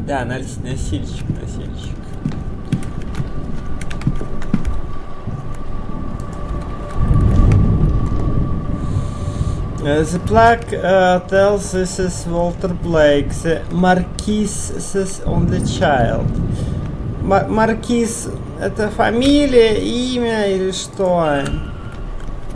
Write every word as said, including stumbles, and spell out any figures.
Да, носильщик, носильщик. Uh, the plaque uh, tells this is Walter Blake. The Marquis is on the child. Маркиз — это фамилия, имя или что?